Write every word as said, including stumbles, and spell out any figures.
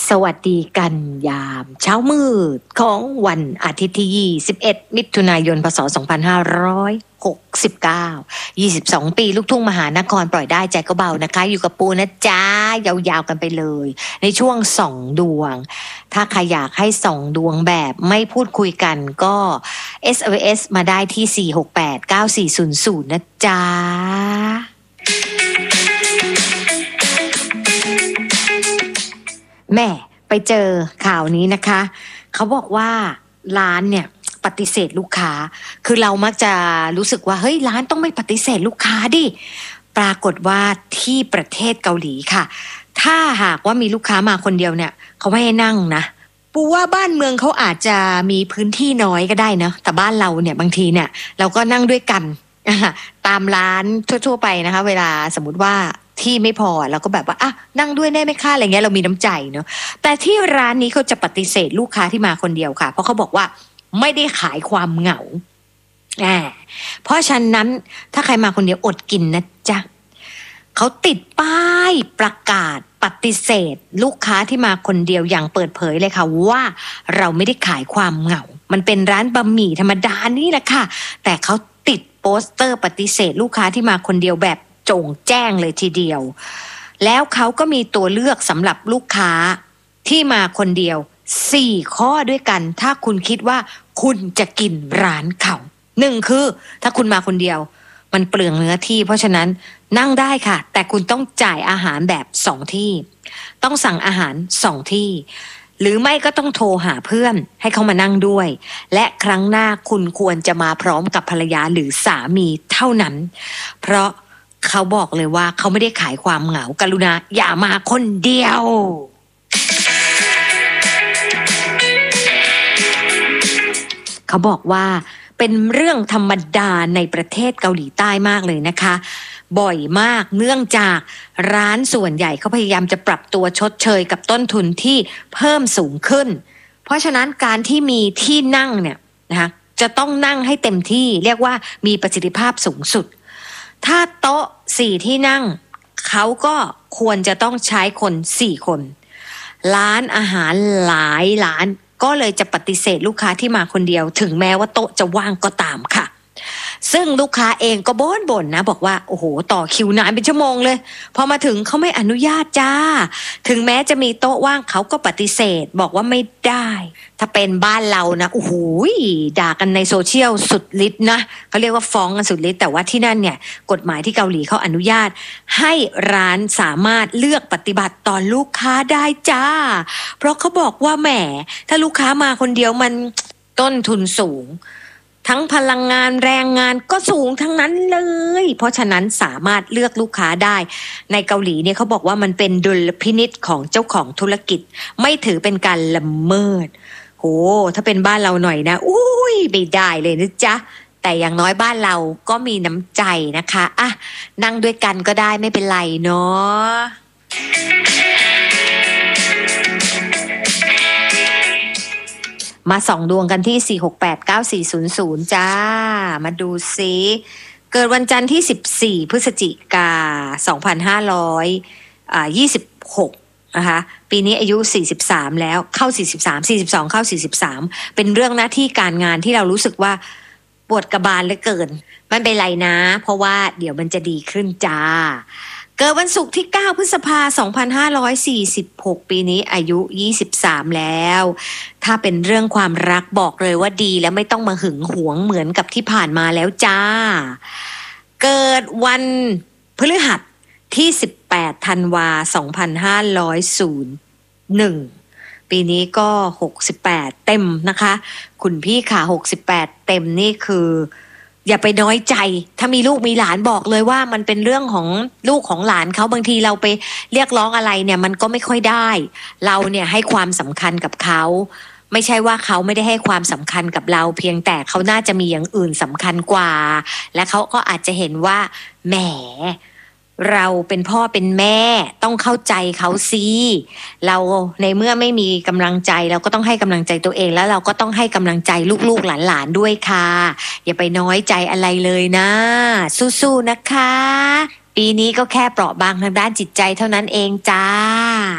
สวัสดีกันยามเช้ามืดของวันอาทิตย์ที่ยี่สิบเอ็ดมิถุนายนพศสองพันห้าร้อยหกสิบเก้า ยี่สิบสองปีลูกทุ่งมหานครปล่อยได้ใจก็เบานะคะอยู่กับปูนะจ๊ะยาวๆกันไปเลยในช่วงส่องดวงถ้าใครอยากให้ส่องดวงแบบไม่พูดคุยกันก็ เอส เอ็ม เอส มาได้ที่สี่ หก แปด เก้า สี่ ศูนย์ ศูนย์นะจ๊ะแม่ไปเจอข่าวนี้นะคะเขาบอกว่าร้านเนี่ยปฏิเสธลูกค้าคือเรามักจะรู้สึกว่าเฮ้ยร้านต้องไม่ปฏิเสธลูกค้าดิปรากฏว่าที่ประเทศเกาหลีค่ะถ้าหากว่ามีลูกค้ามาคนเดียวเนี่ยเขาไม่ให้นั่งนะปูว่าบ้านเมืองเขาอาจจะมีพื้นที่น้อยก็ได้นะแต่บ้านเราเนี่ยบางทีเนี่ยเราก็นั่งด้วยกันตามร้านทั่วๆไปนะคะเวลาสมมุติว่าที่ไม่พอเราก็แบบว่าอ่ะนั่งด้วยได้ไหมคะอะไรเงี้ยเรามีน้ำใจเนาะแต่ที่ร้านนี้เขาจะปฏิเสธลูกค้าที่มาคนเดียวค่ะเพราะเขาบอกว่าไม่ได้ขายความเหงาอ่าเพราะฉะนั้นถ้าใครมาคนเดียวอดกินนะจ๊ะเขาติดป้ายประกาศปฏิเสธลูกค้าที่มาคนเดียวอย่างเปิดเผยเลยค่ะว่าเราไม่ได้ขายความเหงามันเป็นร้านบะหมี่ธรรมดานี่แหละค่ะแต่เขาติดโปสเตอร์ปฏิเสธลูกค้าที่มาคนเดียวแบบโจ่งแจ้งเลยทีเดียวแล้วเขาก็มีตัวเลือกสำหรับลูกค้าที่มาคนเดียวสี่ข้อด้วยกันถ้าคุณคิดว่าคุณจะกินร้านเขาหนึ่งคือถ้าคุณมาคนเดียวมันเปลืองเนื้อที่เพราะฉะนั้นนั่งได้ค่ะแต่คุณต้องจ่ายอาหารแบบสองที่ต้องสั่งอาหารสองที่หรือไม่ก็ต้องโทรหาเพื่อนให้เขามานั่งด้วยและครั้งหน้าคุณควรจะมาพร้อมกับภรรยาหรือสามีเท่านั้นเพราะเขาบอกเลยว่าเขาไม่ได้ขายความเหงากรุณาอย่ามาคนเดียวเขาบอกว่าเป็นเรื่องธรรมดาในประเทศเกาหลีใต้มากเลยนะคะบ่อยมากเนื่องจากร้านส่วนใหญ่เขาพยายามจะปรับตัวชดเชยกับต้นทุนที่เพิ่มสูงขึ้นเพราะฉะนั้นการที่มีที่นั่งเนี่ยนะคะจะต้องนั่งให้เต็มที่เรียกว่ามีประสิทธิภาพสูงสุดถ้าโต๊ะสี่ที่นั่งเขาก็ควรจะต้องใช้คนสี่คนร้านอาหารหลายร้านก็เลยจะปฏิเสธลูกค้าที่มาคนเดียวถึงแม้ว่าโต๊ะจะว่างก็ตามค่ะซึ่งลูกค้าเองก็บ่นบ่นนะบอกว่าโอ้โหต่อคิวนานเป็นชั่วโมงเลยพอมาถึงเขาไม่อนุญาตจ้าถึงแม้จะมีโต๊ะว่างเขาก็ปฏิเสธบอกว่าไม่ได้ถ้าเป็นบ้านเรานะโอ้โหด่ากันในโซเชียลสุดฤทธิ์นะเขาเรียกว่าฟ้องกันสุดฤทธิ์แต่ว่าที่นั่นเนี่ยกฎหมายที่เกาหลีเขาอนุญาตให้ร้านสามารถเลือกปฏิบัติต่อลูกค้าได้จ้าเพราะเขาบอกว่าแหมถ้าลูกค้ามาคนเดียวมันต้นทุนสูงทั้งพลังงานแรงงานก็สูงทั้งนั้นเลยเพราะฉะนั้นสามารถเลือกลูกค้าได้ในเกาหลีเนี่ยเขาบอกว่ามันเป็นดุลพินิจของเจ้าของธุรกิจไม่ถือเป็นการละเมิดโหถ้าเป็นบ้านเราหน่อยนะอุ้ยไม่ได้เลยนะจ๊ะแต่อย่างน้อยบ้านเราก็มีน้ำใจนะคะอ่ะนั่งด้วยกันก็ได้ไม่เป็นไรเนาะมาส่องดวงกันที่สี่ หก แปด เก้า สี่ ศูนย์ ศูนย์จ้ามาดูซิเกิดวันจันทร์ที่สิบสี่พฤศจิกาสองพันห้าร้อยยี่สิบหกนะคะปีนี้อายุสี่สิบสามแล้วเข้าสี่สิบสาม สี่สิบสองเข้าสี่สิบสามเป็นเรื่องหน้าที่การงานที่เรารู้สึกว่าปวดกระบาลเหลือเกินไม่เป็นไรนะเพราะว่าเดี๋ยวมันจะดีขึ้นจ้าเกิดวันศุกร์ที่เก้าพฤษภาคมสองพันห้าร้อยสี่สิบหกปีนี้อายุยี่สิบสามแล้วถ้าเป็นเรื่องความรักบอกเลยว่าดีแล้วไม่ต้องมาหึงหวงเหมือนกับที่ผ่านมาแล้วจ้าเกิดวันพฤหัสที่สิบแปดธันวาคมสองพันห้าร้อยหนึ่งปีนี้ก็หกสิบแปดเต็มนะคะคุณพี่ค่ะหกสิบแปดเต็มนี่คืออย่าไปน้อยใจถ้ามีลูกมีหลานบอกเลยว่ามันเป็นเรื่องของลูกของหลานเขาบางทีเราไปเรียกร้องอะไรเนี่ยมันก็ไม่ค่อยได้เราเนี่ยให้ความสำคัญกับเขาไม่ใช่ว่าเขาไม่ได้ให้ความสำคัญกับเราเพียงแต่เขาน่าจะมีอย่างอื่นสำคัญกว่าและเขาก็อาจจะเห็นว่าแหมเราเป็นพ่อเป็นแม่ต้องเข้าใจเขาสิเราในเมื่อไม่มีกำลังใจเราก็ต้องให้กำลังใจตัวเองแล้วเราก็ต้องให้กำลังใจลูกๆหลานๆด้วยค่ะอย่าไปน้อยใจอะไรเลยนะสู้ๆนะคะปีนี้ก็แค่เปราะบางทางด้านจิตใจเท่านั้นเองจ้า